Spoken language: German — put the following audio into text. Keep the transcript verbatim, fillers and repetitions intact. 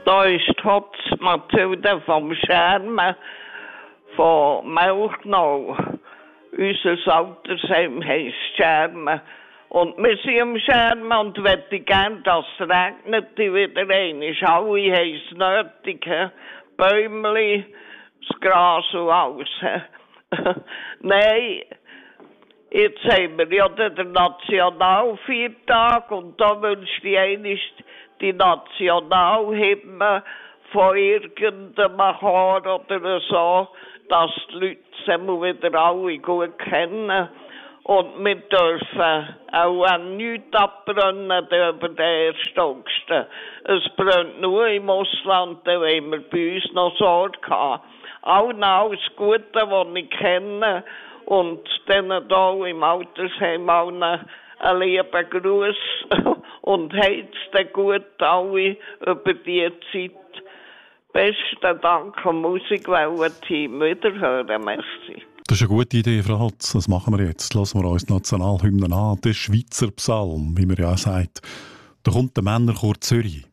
Da ist die Mathilde vom Schermen von Melchnau. Unser Altersheim heisst Schermen. Und wir sind im Schermen und möchte gerne, dass es regnet wieder einmal. Alle haben es nötig. Bäumchen, das Gras und alles. Nein, jetzt haben wir ja den Nationalviertag und da wünscht ich einmal die Nationalhymne von irgendeinem Chor oder so, dass die Leute sie wieder alle gut kennen. Und wir dürfen auch nichts abbrennen über den ersten August. Es brennt nur im Ausland, da haben wir bei uns noch Sorge gehabt. Allen alles Gute, was ich kenne, und denen hier im Altersheim allen einen lieben Gruß und heizt's gut alle über die Zeit. Besten Dank am Musikwellen-Team. Wiederhören, merci. Das ist eine gute Idee, Frau Hotz. Das machen wir jetzt. Lassen wir uns die Nationalhymne an. Der Schweizer Psalm, wie man ja auch sagt. Da kommt der Männerchor Zürich.